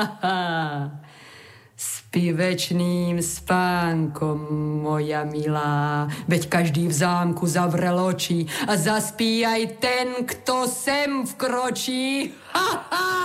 Spí večným spánkom, moja milá, veď každý v zámku zavrel oči a zaspí aj ten, kto sem vkročí.